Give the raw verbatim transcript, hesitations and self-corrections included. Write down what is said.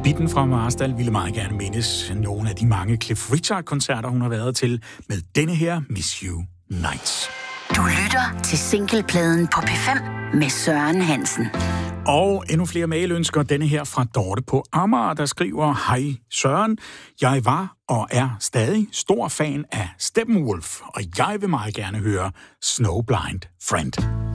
Bitten fra Marstal ville meget gerne mindes nogle af de mange Cliff Richard-koncerter, hun har været til, med denne her Miss You Nights. Du lytter til singlepladen på P fem med Søren Hansen. Og endnu flere mailønsker, denne her fra Dorte på Amager, der skriver: Hej Søren, jeg var og er stadig stor fan af Steppenwolf, og jeg vil meget gerne høre Snowblind Friend.